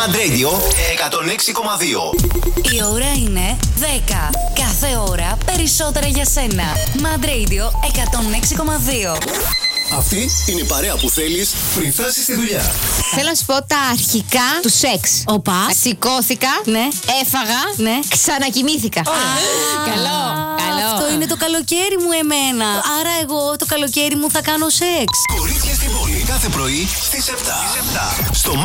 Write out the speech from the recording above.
Mad Radio 106,2. Η ώρα είναι 10. Κάθε ώρα περισσότερα για σένα. Mad Radio 106,2. Αυτή είναι η παρέα που θέλεις πριν φτάσεις στη δουλειά. Θέλω να σου πω τα αρχικά του σεξ. Οπα. Σηκώθηκα, Ναι. έφαγα, Ναι. ξανακοιμήθηκα. Καλό, καλό. Αυτό είναι το καλοκαίρι μου εμένα. Άρα εγώ το καλοκαίρι μου θα κάνω σεξ. Κορίτσια στην πόλη κάθε πρωί στις 7. Στο